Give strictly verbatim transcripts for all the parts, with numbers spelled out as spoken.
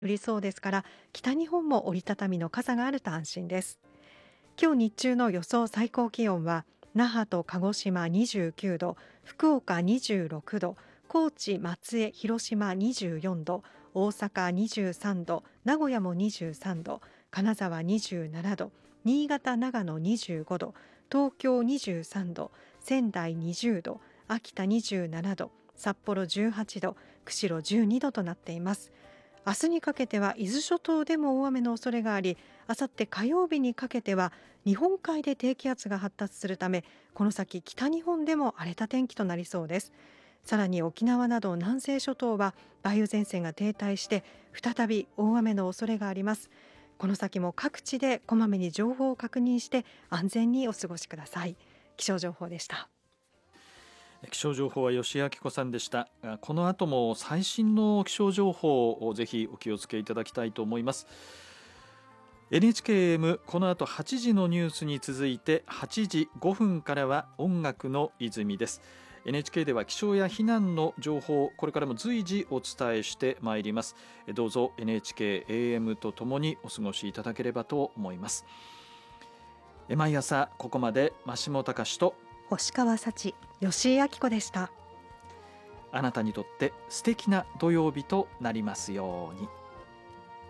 降りそうですから、北日本も折りたたみの傘があると安心です。今日日中の予想最高気温は、那覇と鹿児島にじゅうきゅうど、福岡にじゅうろくど、高知、松江、広島にじゅうよんど、大阪にじゅうさんど、名古屋もにじゅうさんど、金沢にじゅうななど、新潟、長野にじゅうごど、東京にじゅうさんど、仙台にじゅうど、秋田にじゅうななど、札幌じゅうはちど、釧路じゅうにどとなっています。明日にかけては伊豆諸島でも大雨の恐れがあり、あさって火曜日にかけては日本海で低気圧が発達するため、この先北日本でも荒れた天気となりそうです。さらに沖縄など南西諸島は梅雨前線が停滞して再び大雨の恐れがあります。この先も各地でこまめに情報を確認して安全にお過ごしください。気象情報でした。 気象情報は吉明子さんでした。この後も最新の気象情報をぜひお気をつけいただきたいと思います。 エヌエイチケーエーエム この後はちじのニュースに続いてはちじごふんからは音楽の泉です。 エヌエイチケー では気象や避難の情報、これからも随時お伝えしてまいります。どうぞ エヌエイチケーエーエム とともにお過ごしいただければと思います。毎朝ここまで増本隆と星川幸、吉井明子でした。 あなたにとって素敵な土曜日となりますように。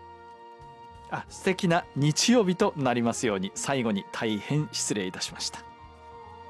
あ、素敵な日曜日となりますように。最後に大変失礼いたしました。